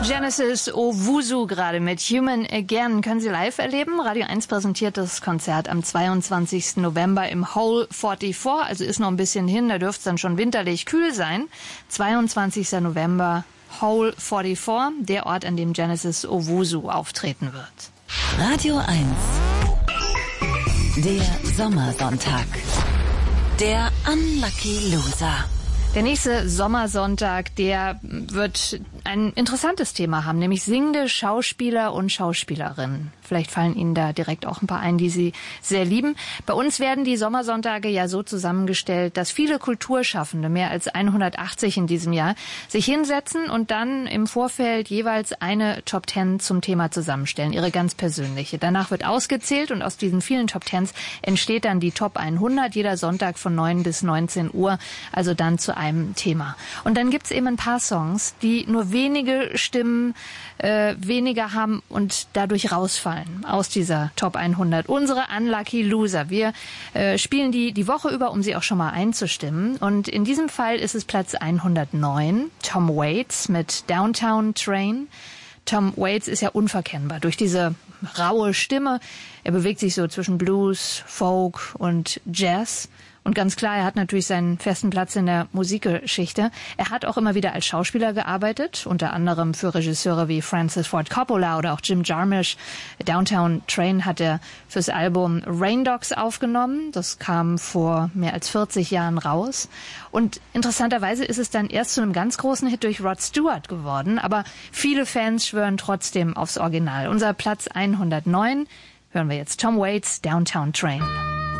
Genesis Owusu gerade mit Human Again. Können Sie live erleben. Radio 1 präsentiert das Konzert am 22. November im Hole 44. Also ist noch ein bisschen hin, da dürfte es dann schon winterlich kühl sein. 22. November, Hole 44, der Ort, an dem Genesis Owusu auftreten wird. Radio 1, der Sommersonntag. Der Unlucky Loser. Der nächste Sommersonntag, der wird ein interessantes Thema haben, nämlich singende Schauspieler und Schauspielerinnen. Vielleicht fallen Ihnen da direkt auch ein paar ein, die Sie sehr lieben. Bei uns werden die Sommersonntage ja so zusammengestellt, dass viele Kulturschaffende, mehr als 180 in diesem Jahr, sich hinsetzen und dann im Vorfeld jeweils eine Top 10 zum Thema zusammenstellen, ihre ganz persönliche. Danach wird ausgezählt und aus diesen vielen Top 10s entsteht dann die Top 100, jeder Sonntag von 9 bis 19 Uhr, also dann zu einem Thema. Und dann gibt's eben ein paar Songs, die nur wenige Stimmen weniger haben und dadurch rausfallen aus dieser Top 100. Unsere Unlucky Loser. Wir spielen die Woche über, um sie auch schon mal einzustimmen. Und in diesem Fall ist es Platz 109, Tom Waits mit Downtown Train. Tom Waits ist ja unverkennbar durch diese raue Stimme. Er bewegt sich so zwischen Blues, Folk und Jazz. Und ganz klar, er hat natürlich seinen festen Platz in der Musikgeschichte. Er hat auch immer wieder als Schauspieler gearbeitet, unter anderem für Regisseure wie Francis Ford Coppola oder auch Jim Jarmusch. Downtown Train hat er fürs Album Rain Dogs aufgenommen. Das kam vor mehr als 40 Jahren raus. Und interessanterweise ist es dann erst zu einem ganz großen Hit durch Rod Stewart geworden. Aber viele Fans schwören trotzdem aufs Original. Unser Platz 109 hören wir jetzt Tom Waits, Downtown Train.